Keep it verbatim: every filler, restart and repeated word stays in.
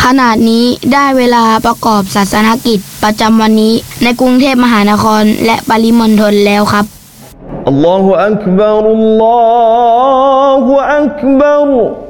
ณะนี้ได้เวลาประกอบศาสนกิจประจำวันนี้ในกรุงเทพมหานครและปริมณฑลแล้วครับอัลลอฮุอักบัรอัลลอฮุอักบัร